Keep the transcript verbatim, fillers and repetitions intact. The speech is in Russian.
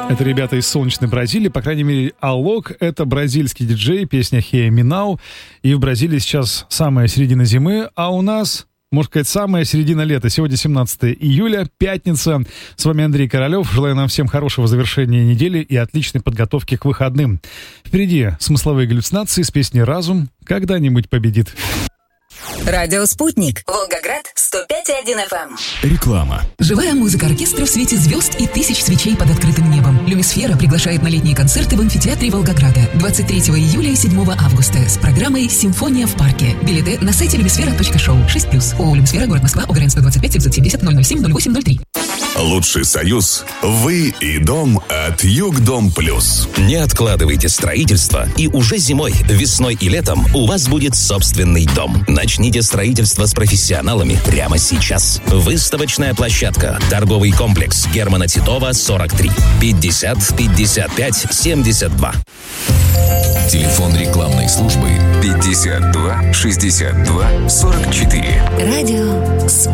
Это ребята из солнечной Бразилии, по крайней мере, Алок — это бразильский диджей, песня «Hear Me Now». И в Бразилии сейчас самая середина зимы, а у нас, можно сказать, самая середина лета. Сегодня семнадцатое июля, пятница. С вами Андрей Королёв. Желаю нам всем хорошего завершения недели и отличной подготовки к выходным. Впереди смысловые галлюцинации с песней «Разум» когда-нибудь победит. Радио «Спутник». Волгоград, сто пять и один эф эм. Реклама. Живая музыка оркестра в свете звезд и тысяч свечей под открытым небом. Люмисфера приглашает на летние концерты в амфитеатре Волгограда двадцать третьего июля и седьмого августа с программой «Симфония в парке». Билеты на сайте люмисфера точка шоу. шесть плюс. ООО «Люмисфера», город Москва, Огарен сто двадцать пять семьсот семьдесят ноль ноль семь ноль восемь ноль три. Лучший союз. Вы и дом от Югдом Плюс. Не откладывайте строительство, и уже зимой, весной и летом у вас будет собственный дом. Начните строительство с профессионалами прямо сейчас. Выставочная площадка. Торговый комплекс Германа Титова, сорок три. пятьдесят пятьдесят пять семьдесят два. Телефон рекламной службы пятьдесят два шестьдесят два сорок четыре. Радио «Спутник».